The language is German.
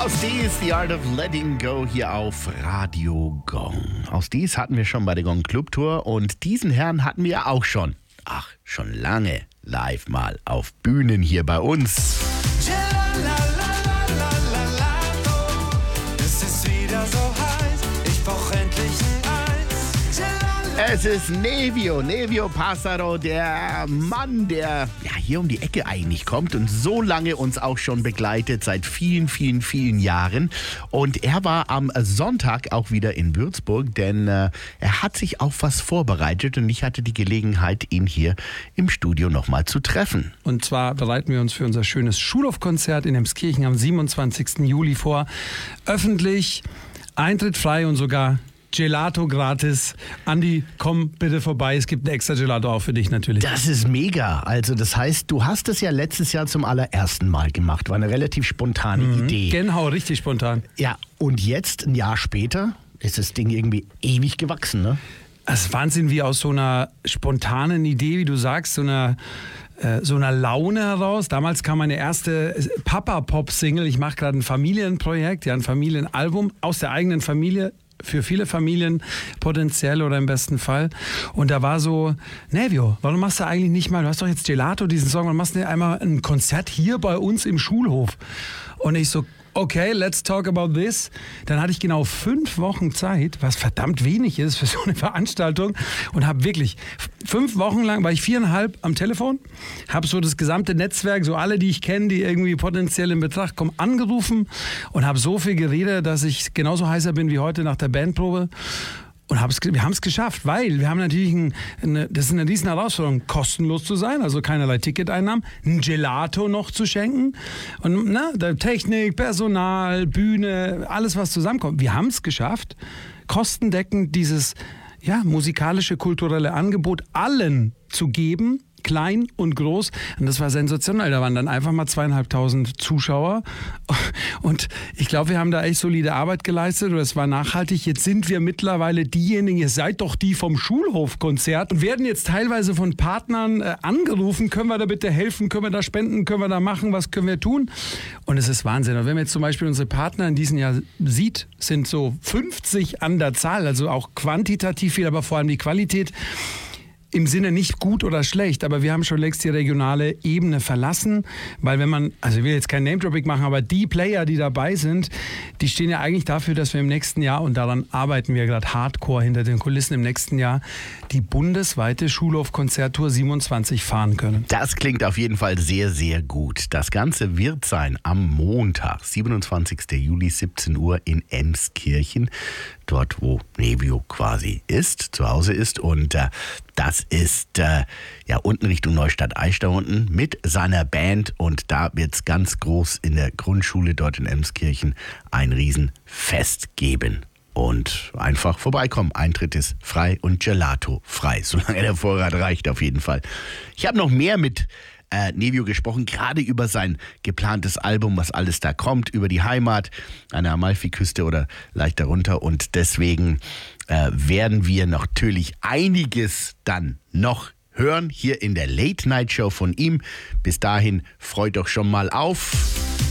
Aus dies, The Art of Letting Go hier auf Radio Gong. Aus dies hatten wir schon bei der Gong Club Tour und diesen Herrn hatten wir auch schon. Ach, schon lange live mal auf Bühnen hier bei uns. Es ist wieder so heiß, ich brauch endlich ein Eis. Es ist Nevio Passaro, der Mann, der hier um die Ecke eigentlich kommt und so lange uns auch schon begleitet, seit vielen, vielen, vielen Jahren. Und er war am Sonntag auch wieder in Würzburg, denn er hat sich auf was vorbereitet und ich hatte die Gelegenheit, ihn hier im Studio nochmal zu treffen. Und zwar bereiten wir uns für unser schönes Schulhofkonzert in Emskirchen am 27. Juli vor. Öffentlich, Eintritt frei und sogar Gelato gratis. Andi, komm bitte vorbei. Es gibt ein extra Gelato auch für dich natürlich. Das ist mega. Also das heißt, du hast es ja letztes Jahr zum allerersten Mal gemacht. War eine relativ spontane Idee. Genau, richtig spontan. Ja, und jetzt, ein Jahr später, ist das Ding irgendwie ewig gewachsen, ne? Es ist Wahnsinn, wie aus so einer spontanen Idee, wie du sagst, so einer Laune heraus. Damals kam meine erste Papa-Pop-Single. Ich mache gerade ein Familienprojekt, ein Familienalbum aus der eigenen Familie. Für viele Familien potenziell oder im besten Fall. Und da war so, Nevio, warum machst du eigentlich nicht mal, du hast doch jetzt Gelato, diesen Song, warum machst du nicht einmal ein Konzert hier bei uns im Schulhof? Und ich so, okay, let's talk about this. Dann hatte ich genau 5 Wochen Zeit, was verdammt wenig ist für so eine Veranstaltung. Und habe wirklich 5 Wochen lang, war ich 4,5 am Telefon, habe so das gesamte Netzwerk, so alle, die ich kenne, die irgendwie potenziell in Betracht kommen, angerufen und habe so viel geredet, dass ich genauso heißer bin wie heute nach der Bandprobe. Und wir haben es geschafft, weil wir haben natürlich das ist eine riesen Herausforderung, kostenlos zu sein, also keinerlei Ticketeinnahmen, ein Gelato noch zu schenken und der Technik, Personal, Bühne, alles was zusammenkommt. Wir haben es geschafft, kostendeckend dieses musikalische, kulturelle Angebot allen zu geben, klein und groß. Und das war sensationell. Da waren dann einfach mal 2.500 Zuschauer. Und ich glaube, wir haben da echt solide Arbeit geleistet. Und es war nachhaltig. Jetzt sind wir mittlerweile diejenigen, ihr seid doch die vom Schulhofkonzert und werden jetzt teilweise von Partnern angerufen. Können wir da bitte helfen? Können wir da spenden? Können wir da machen? Was können wir tun? Und es ist Wahnsinn. Und wenn man jetzt zum Beispiel unsere Partner in diesem Jahr sieht, sind so 50 an der Zahl. Also auch quantitativ viel, aber vor allem die Qualität. Im Sinne nicht gut oder schlecht, aber wir haben schon längst die regionale Ebene verlassen, weil wenn man, also ich will jetzt kein Name-Dropping machen, aber die Player, die dabei sind, die stehen ja eigentlich dafür, dass wir im nächsten Jahr, und daran arbeiten wir gerade hardcore hinter den Kulissen, im nächsten Jahr die bundesweite Schulhof-Konzerttour 27 fahren können. Das klingt auf jeden Fall sehr, sehr gut. Das Ganze wird sein am Montag, 27. Juli, 17 Uhr in Emskirchen. Dort, wo Nevio quasi zu Hause ist. Und das ist unten Richtung Neustadt-Aisch da unten mit seiner Band. Und da wird es ganz groß in der Grundschule dort in Emskirchen ein Riesenfest geben. Und einfach vorbeikommen. Eintritt ist frei und Gelato frei. Solange der Vorrat reicht auf jeden Fall. Ich habe noch mehr mit Nevio gesprochen, gerade über sein geplantes Album, was alles da kommt, über die Heimat an der Amalfiküste oder leicht darunter. Und deswegen werden wir natürlich einiges dann noch hören hier in der Late Night Show von ihm. Bis dahin freut doch schon mal auf